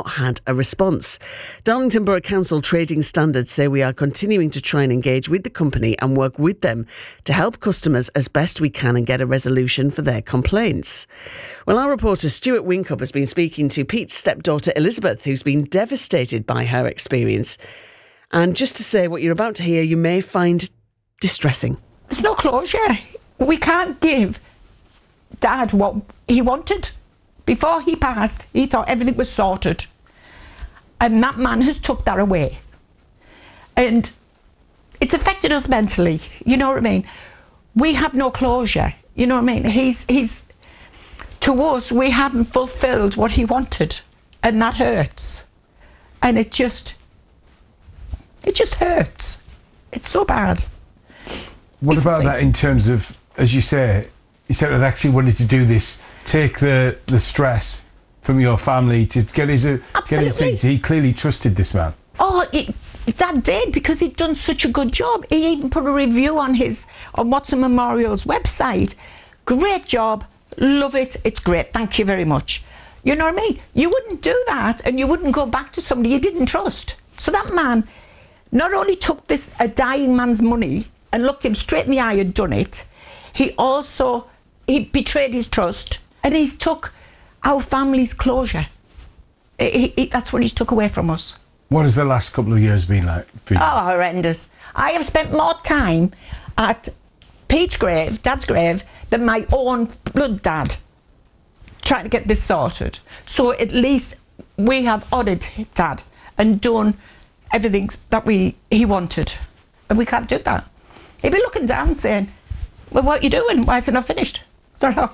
not had a response. Darlington Borough Council Trading Standards say we are continuing to try and engage with the company and work with them to help customers as best we can and get a resolution for their complaints. Well, our reporter Stuart Winkup has been speaking to Pete's stepdaughter Elizabeth, who's been devastated by her experience. And just to say, what you're about to hear you may find distressing. There's no closure. We can't give Dad what he wanted. Before he passed, he thought everything was sorted. And that man has took that away. And it's affected us mentally, you know what I mean? We have no closure, you know what I mean? He's to us, we haven't fulfilled what he wanted. And that hurts. And it just hurts. It's so bad. What about that in terms of, as you say, you said that actually wanted to do this, take the stress from your family to get his things. He clearly trusted this man. Oh, Dad did, because he'd done such a good job. He even put a review on Watson Memorial's website. Great job, love it, it's great, thank you very much. You know what I mean? You wouldn't do that and you wouldn't go back to somebody you didn't trust. So that man not only took a dying man's money and looked him straight in the eye and done it, he betrayed his trust, and he's took our family's closure. That's what he's took away from us. What has the last couple of years been like for you? Oh, horrendous. I have spent more time at Pete's grave, Dad's grave, than my own blood dad, trying to get this sorted. So at least we have honoured Dad and done everything that he wanted. And we can't do that. He'd be looking down saying, well, what are you doing? Why is it not finished? They're off.